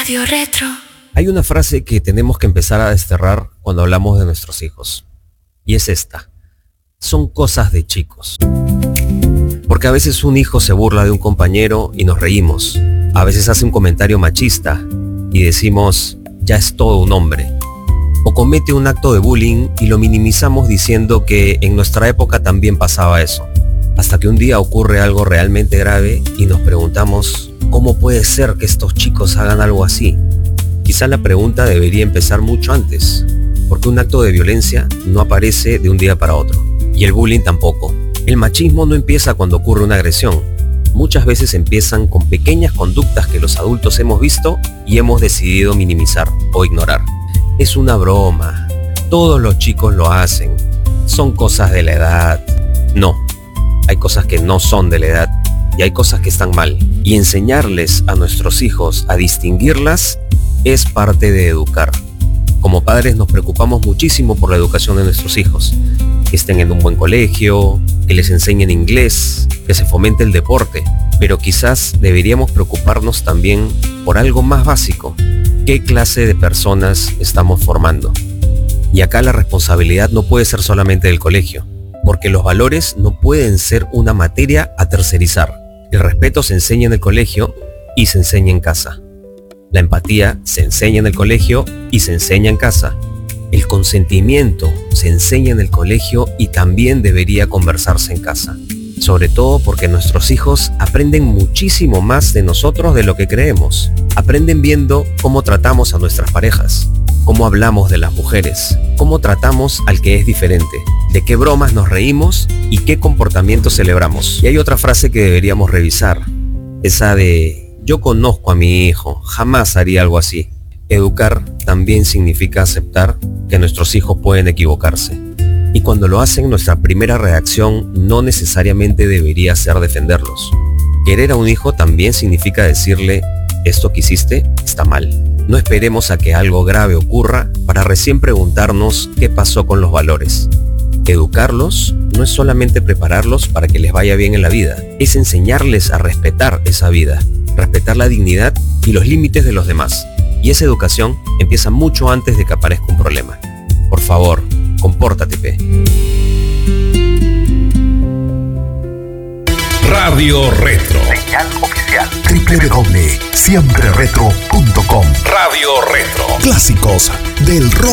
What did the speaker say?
Radio Retro. Hay una frase que tenemos que empezar a desterrar cuando hablamos de nuestros hijos. Y es esta. Son cosas de chicos. Porque a veces un hijo se burla de un compañero y nos reímos. A veces hace un comentario machista y decimos, ya es todo un hombre. O comete un acto de bullying y lo minimizamos diciendo que en nuestra época también pasaba eso. Hasta que un día ocurre algo realmente grave y nos preguntamos, ¿cómo puede ser que estos chicos hagan algo así? Quizá la pregunta debería empezar mucho antes, porque un acto de violencia no aparece de un día para otro. Y el bullying tampoco. El machismo no empieza cuando ocurre una agresión. Muchas veces empiezan con pequeñas conductas que los adultos hemos visto y hemos decidido minimizar o ignorar. Es una broma. Todos los chicos lo hacen. Son cosas de la edad. No. Hay cosas que no son de la edad y hay cosas que están mal. Y enseñarles a nuestros hijos a distinguirlas es parte de educar. Como padres nos preocupamos muchísimo por la educación de nuestros hijos. Que estén en un buen colegio, que les enseñen inglés, que se fomente el deporte. Pero quizás deberíamos preocuparnos también por algo más básico. ¿Qué clase de personas estamos formando? Y acá la responsabilidad no puede ser solamente del colegio, porque los valores no pueden ser una materia a tercerizar. El respeto se enseña en el colegio y se enseña en casa. La empatía se enseña en el colegio y se enseña en casa. El consentimiento se enseña en el colegio y también debería conversarse en casa. Sobre todo porque nuestros hijos aprenden muchísimo más de nosotros de lo que creemos. Aprenden viendo cómo tratamos a nuestras parejas, cómo hablamos de las mujeres, cómo tratamos al que es diferente, de qué bromas nos reímos y qué comportamientos celebramos. Y hay otra frase que deberíamos revisar, esa de yo conozco a mi hijo, jamás haría algo así. Educar también significa aceptar que nuestros hijos pueden equivocarse. Y cuando lo hacen, nuestra primera reacción no necesariamente debería ser defenderlos. Querer a un hijo también significa decirle, esto que hiciste está mal. No esperemos a que algo grave ocurra para recién preguntarnos qué pasó con los valores. Educarlos no es solamente prepararlos para que les vaya bien en la vida, es enseñarles a respetar esa vida, respetar la dignidad y los límites de los demás. Y esa educación empieza mucho antes de que aparezca un problema. Por favor, compórtate, P. Radio Retro. Señal oficial. www.siempreretro.com. Radio Retro. Clásicos del rock.